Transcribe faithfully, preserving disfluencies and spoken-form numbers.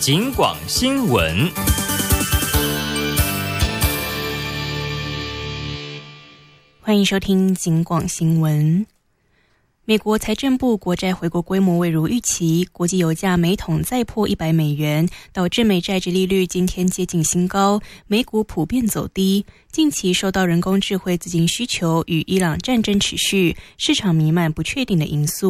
警广新闻。 欢迎收听警广新闻。美国财政部国债回购规模未如预期，国际油价每桶再破一百美元，导致美债殖利率今天接近新高，美股普遍走低。近期受到人工智慧资金需求与伊朗战争持续、市场弥漫不确定的因素，